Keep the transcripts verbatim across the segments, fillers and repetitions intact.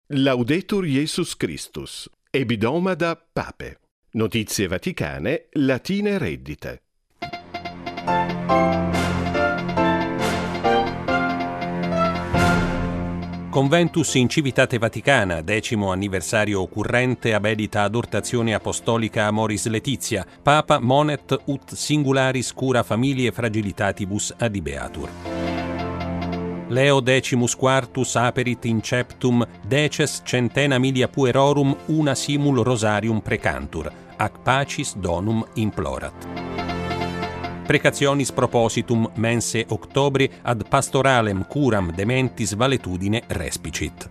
Laudetur Jesus Christus. Ebidoma Pape. Notizie vaticane, latine reddite. Conventus in Civitate Vaticana, decimo anniversario occorrente abedita adortazione apostolica Amoris Laetitia, Papa monet ut singularis cura familiae fragilitatibus adibeatur. Leo decimus quartus aperit inceptum deces centena milia puerorum una simul rosarium precantur, ac pacis donum implorat. Precationis propositum mense octobri ad pastoralem curam dementis valetudine respicit.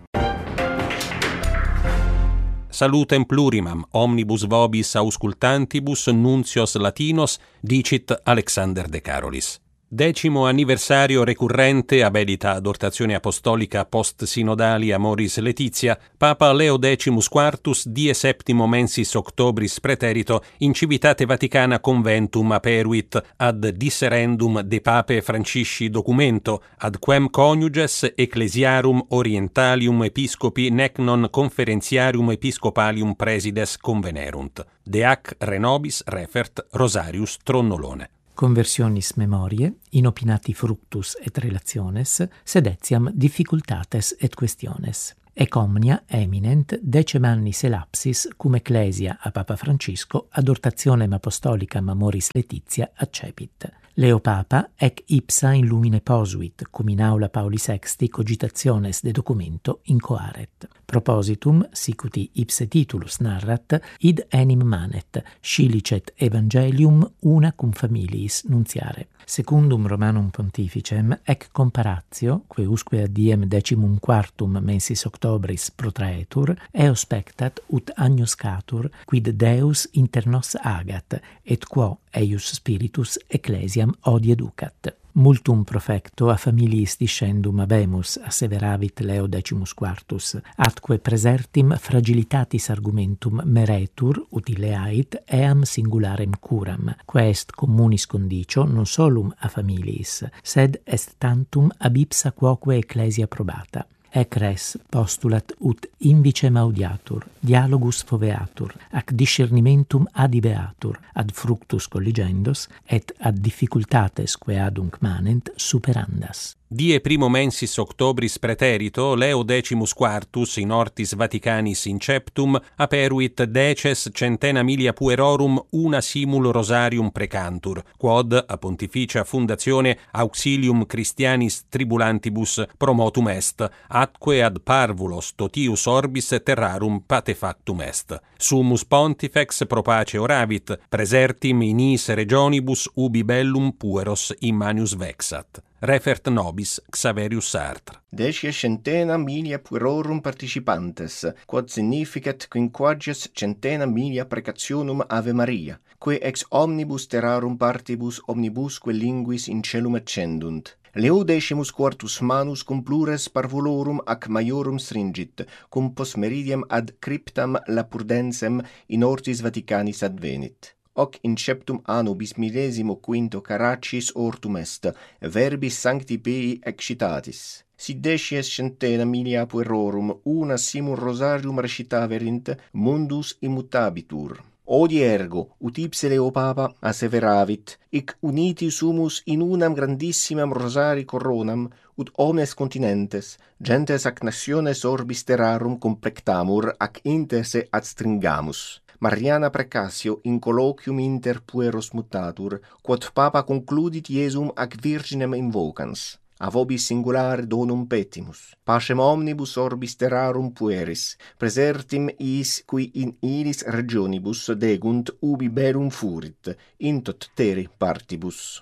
Salutem plurimam omnibus vobis auscultantibus nuncios latinos dicit Alexander de Carolis. Decimo anniversario recurrente abedita adortazione apostolica post-sinodali Amoris Laetitia, Papa Leo decimus quartus die septimo mensis octobris preterito in Civitate Vaticana conventum aperuit ad disserendum de Pape Francisci documento, ad quem coniuges ecclesiarum orientalium episcopi nec non conferentiarium episcopalium presides convenerunt. De ac renobis refert Rosarius Tronnolone. Conversionis memoriae, inopinati fructus et relationes, sedetiam difficultates et questiones. Ec omnia eminent decem annis elapsis cum ecclesia a Papa Francisco adortationem apostolicam Amoris Laetitia accepit. Leo Papa ec ipsa in lumine posuit, cum in aula Pauli sexti cogitationes de documento incoaret. Propositum, sicuti ipse titulus narrat, id enim manet, scilicet evangelium una cum familiis nuntiare. Secundum Romanum Pontificem, ec comparatio, que usque ad diem decimum quartum mensis octobris protraetur, eo spectat ut agnoscatur, quid Deus inter nos agat, et quo eius spiritus ecclesiam odi educat. Multum profecto a familiis discendum habemus, asseveravit Leo decimus quartus, atque presertim fragilitatis argumentum meretur, utileait, eam singularem curam, quae est communis condicio non solum a familiis, sed est tantum ab ipsa quoque ecclesia probata. Ec res postulat ut invicem audiatur, dialogus foveatur, ac discernimentum adibeatur, ad fructus colligendos, et ad difficultates quae adunc manent superandas. Die primo mensis octobris preterito, Leo decimus quartus in ortis Vaticanis inceptum, aperuit deces centena milia puerorum una simul rosarium precantur, quod a pontificia fundazione auxilium Christianis tribulantibus promotum est, atque ad parvulos totius orbis terrarum patefactum est. Summus pontifex pro pace oravit, presertim in is regionibus ubi bellum pueros immanius vexat. Refert nobis Xaverius Sartre. Decia centena milia puerorum participantes, quod significat quinquagies centena milia precationum Ave Maria, quae ex omnibus terrarum partibus omnibusque linguis in celum accendunt. Leo decimus quartus manus cum plures parvulorum ac maiorum stringit, cum post meridiem ad cryptam Lapurdensem in ortis Vaticanis advenit. Hoc inceptum anno bis millesimo quinto caracis ortum est, verbis sancti Pei excitatis. Si decies centena milia puerorum una simul rosarium recitaverint, mundus immutabitur. Odi ergo, ut ipse Leo Papa asseveravit, ic uniti sumus in unam grandissimam rosari coronam, ut omnes continentes, gentes ac nationes orbis terrarum complectamur, ac inter se adstringamus. Mariana Precasio in colloquium inter pueros mutatur, quod Papa concludit Iesum ac Virginem invocans. A vobis singulare donum petimus. Pacem omnibus orbis terrarum pueris, presertim is qui in iris regionibus degunt ubi bellum furit, in tot terri partibus.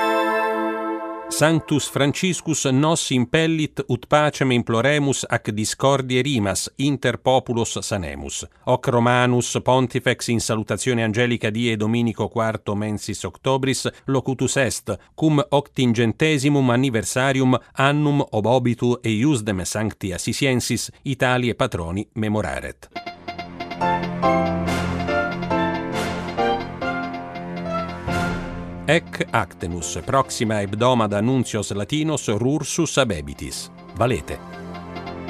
Sanctus Franciscus nos impellit ut pacem imploremus ac discordie rimas inter populos sanemus. Hoc Romanus Pontifex in salutatione angelica die Dominico quarto mensis octobris locutus est, cum octingentesimum anniversarium annum obobitu eiusdem sancti Assisiensis Italiae patroni memoraret. Ec actenus, proxima hebdomada nuncios latinos rursus abebitis. Valete.